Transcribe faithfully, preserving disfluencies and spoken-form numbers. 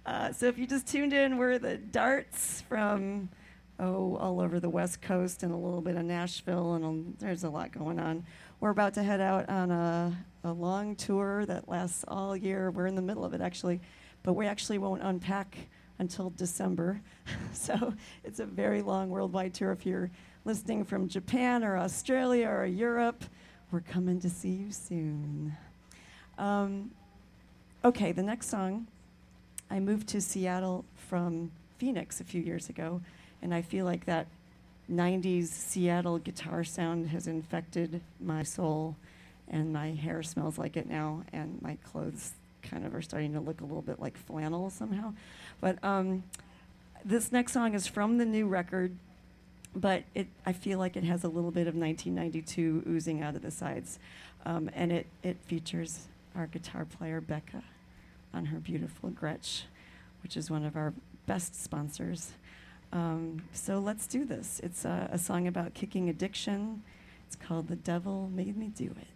Uh, so if you just tuned in, we're the Darts from, oh, all over the West Coast and a little bit of Nashville, and um, there's a lot going on. We're about to head out on a, a long tour that lasts all year. We're in the middle of it, actually, but we actually won't unpack until December. So it's a very long worldwide tour. If you're listening from Japan or Australia or Europe, we're coming to see you soon. Um, okay, the next song, I moved to Seattle from Phoenix a few years ago, and I feel like that nineties Seattle guitar sound has infected my soul, and my hair smells like it now, and my clothes kind of are starting to look a little bit like flannel somehow. But um, this next song is from the new record, but it I feel like it has a little bit of nineteen ninety-two oozing out of the sides. Um, and it, it features our guitar player, Becca, on her beautiful Gretsch, which is one of our best sponsors. Um, so let's do this. It's a, a song about kicking addiction. It's called The Devil Made Me Do It.